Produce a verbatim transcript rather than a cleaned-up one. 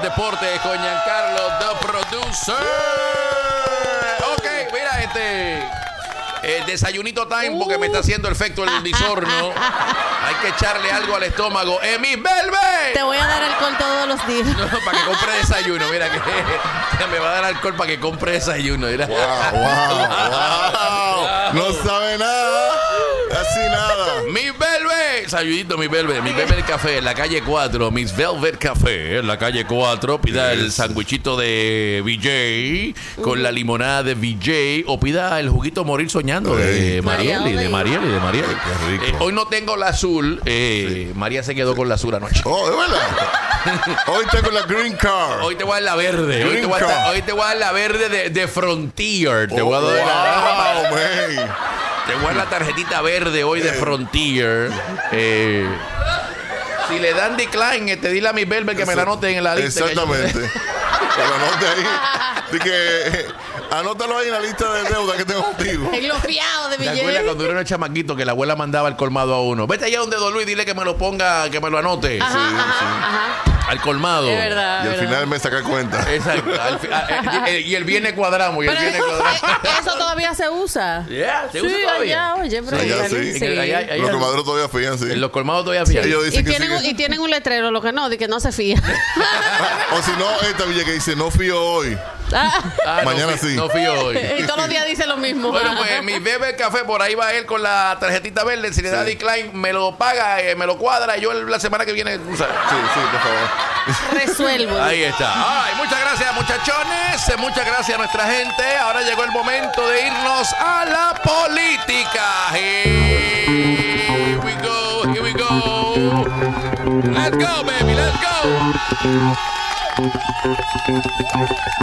deportes con Giancarlo, the producer. Ok, mira este... El desayunito time porque me está haciendo efecto el disorno. Hay que echarle algo al estómago. ¡Eh, mi Velvet! Te voy a dar alcohol todos los días. No, para que compre desayuno. Mira que, que me va a dar alcohol para que compre desayuno. Mira. Wow, wow, wow. No sabe nada. Así nada. Mi Velvet. Desayunito, mi Velvet. Mi Velvet Café en la calle cuatro. Miss Velvet Café en la calle cuatro. Pida el sandwichito de V J con la limonada de V J. O pida el juguito morir soñando de Marieli, de Marieli, de Marieli. Qué rico. Eh, hoy no tengo la azul. Eh, sí. María se quedó con la azul anoche. Oh, de verdad. Hoy tengo la green card. Hoy te voy a dar la verde. Hoy te voy a, dar, hoy te voy a dar la verde de, de Frontier. Te oh, voy a dar wow, la, man. Te voy a dar la tarjetita verde hoy de Frontier. Eh, si le dan decline, te dile a mi Velvet que me la anoten en la lista. Exactamente. Que lo anote ahí. Así que anótalo ahí en la lista de deuda que tengo contigo. En los fiados de ¿Te billetes. acuerdas cuando era un chamaquito que la abuela mandaba el colmado a uno? Vete allá donde Don Luis, dile que me lo ponga, que me lo anote. Ajá, Sí, ajá, sí. ajá. Al colmado. Es verdad. Y al verdad. final me saca cuenta. Exacto. Al fi- a- eh, y el viernes cuadramos. Y el Pero viernes cuadramos. eso todavía se usa. Yeah, ¿se Sí, usa todavía? allá, oye, pero Allá allá, sí. sí. Allá- allá- Los comadros todavía fían, sí. En los colmados todavía fían. Ellos Y dicen que tienen, un, sí. y tienen un letrero, lo que no, de que no se fía. O si no, esta villa que dice, no fío hoy. Ah, Mañana no fui- sí. No fui hoy. Y todos los días dice lo mismo. Bueno, pues mi bebé café, por ahí va él con la tarjetita verde. Si le da Sí. decline, me lo paga, eh, me lo cuadra. Y yo el- la semana que viene, tú sabes. Sí, sí, por favor. Resuelvo. Ahí está. Ay, muchas gracias, muchachones. Muchas gracias a nuestra gente. Ahora llegó el momento de irnos a la política. Here we go, here we go. Let's go, baby, let's go.